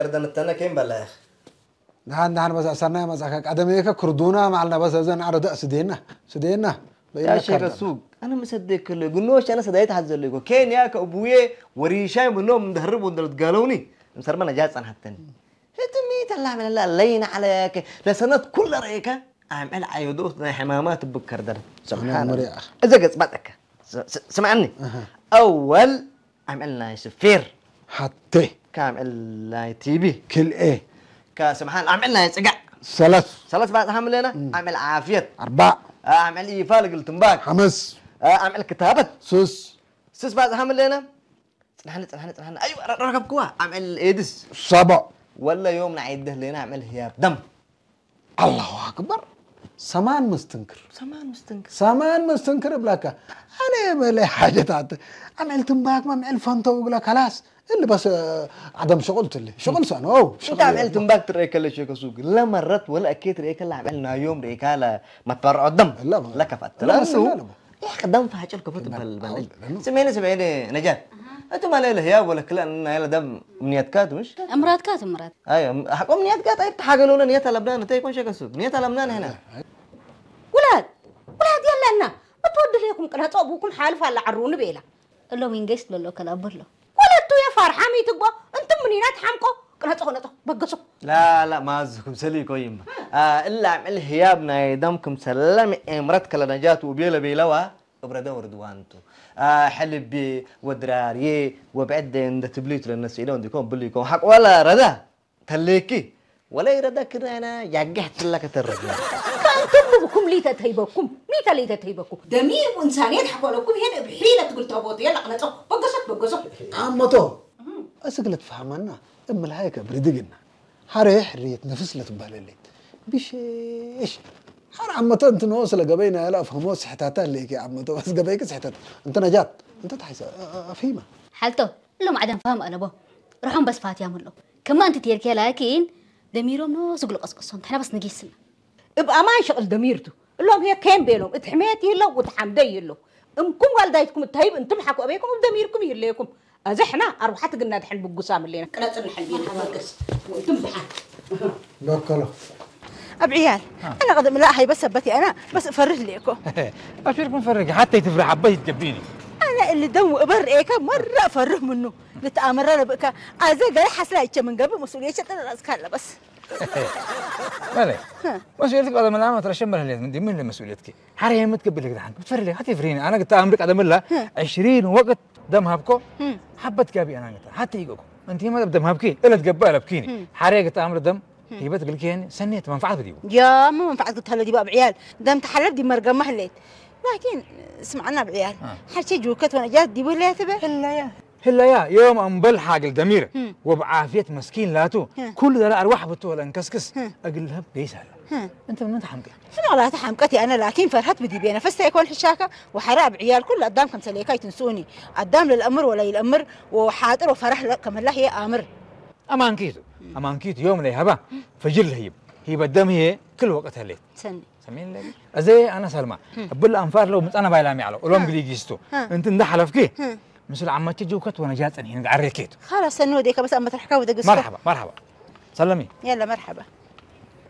أردنا التنا كين بالله دهان بس أصلنا مساك أدمي كردونا معلنا بس زين عرض سدينا يا شيخ السوق أنا مصدق كله قلناش أنا صدقت حد اللي يقول كين ياك أبوي وريشاي منهم مدهرب ودلت قالوني مسر ما نجات عن حتى هتمي طلع من الله لين عليك لسنة كل ريكة أعمل عيودوس ذا حمامات بكر در سبحان الله إذا قص بدك سمعني أول عملنا سفير حتى كعمل تي في كل إيه كسبحان عملنا سقع ثلاث بعد عملنا عمل عافية 4 عمل إيفال قلت مباك 5 عمل كتابة 6 بعد عملنا سنحن أيوة رقم كوا عمل إيدس 7 ولا يوم نعيده لنا عمل هياب دم الله أكبر سمان مستنكر بلاك أنا بلي حاجة تعطي عملت مباك ما عمل فانتو وقلا خلاص اللي بس عدم شغلت اللي شغل سنة انت عملت مباك تريك اللي شيء كسوق لا مرت ولا اكيد تريك اللي عملنا يوم ريك على ما تبرع الدم لا كفت لا يا اخي دم فحاجه كفت بالبلد سمعيني نجاة انت ما له هياب ولا كلا ان يلا دم امنيات كات مش امرات ايوه حق امنيات كات اي حاجه لولا نيتها لبنان انت يكون شيء كسوق نيتها لبنان هنا ولاد يلا لنا ما تودوا ليكم كنا ابوكم حالف على عرون بيلا لو من جيس لو كلا ابر له ولدتو يا فرحه ميتك انتم منينات حمقو كنا تخونتو بقصو لا ما ازكم سلي كويم الا عمل هيابنا يدمكم سلم امرت كلا نجات وبيلا بيلوا ابردا وردوانتو حلبي ودراري وبعد عند تبليت للناس يلون ديكم بليكم حق ولا ردا تليكي ولا يردا كده انا يجحت لك الرجال بكم لي تتهيبكم ميتا لي تتهيبكم دمير وإنسانية حكوا لكم هنا بحيلة تقول تهبط يلا قناصو بقصك عمتو أسقلت فهمنا أما الهيك بردقنا حريت نفس لا تبالي بشيش حر عمتو أنت نوصل قبينا لا أفهموا صحتها ليك يا عمتو بس قبيك صحتها أنت نجات أنت تحس أفهمها حالته لو ما عدم فهم أنا بو رحم بس فاتيا ملو كما أنت تيركي لكن دميرهم نوصل قصقصون احنا بس نقيسنا ابقى ما يشغل دميرته اللهم هي كان بينهم اتحميتي له وتحمدي له امكم والدايتكم التهيب انتم حكوا ابيكم ودميركم يليكم ازحنا اروحات قلنا دحين بقسام اللينا كنا صرنا حلبين حواقس وانتم بحال بكله ابعيال انا قد لا هي بس ثبتي انا بس افرج لكم اشيركم نفرج حتى تفرح حبيت تجبيني انا اللي دم ابرئك مره افرح منه نتامر انا بك ازاي قال حسلايتش من قبل مسؤوليه راس كله بس مالك مسؤوليتك هذا من عام ترى شمل لازم دي من مسؤوليتك حريه ما تقبل لك دحين بتفرج لي حتى يفريني انا قلت امرك ادم الله 20 وقت دم هبكو حبت كابي انا قلت حتى يجوكم انت ما دم هبكي الا تقبل بكيني حريه قلت امر دم هي بتقول لك يعني سنيت منفعه بديو يا ما منفعه قلت هلا دي بقى بعيال دم تحلب دي مرقه مهلت لكن اسمعنا بعيال حرشي جوكت وانا جات دي ولا تبع هلا يا يوم انبل حاج الدمير وبعافيه مسكين لاتو كل ذا ارواح بتول انكسكس اقلها بقيس هلا انت من حمقك انا لا تحمقتي انا لكن فرحت بدي بينا فست يكون حشاكه وحراب عيال كل قدامكم سليكاي تنسوني قدام للامر ولا الامر وحاضر وفرح لكم الله هي امر امانكيتو يوم لي هبا فجر الهيب هي الدم هي كل وقت هليت سمين لي ازي انا سلمى ابل انفار لو مت انا بايلامي على ولوم قلي جيستو انت ندحلف كي مثل عمتي جوكت وانا جات اني عريكيت خلاص سنوديك بس اما تحكوا ودقس مرحبا سلمي يلا مرحبا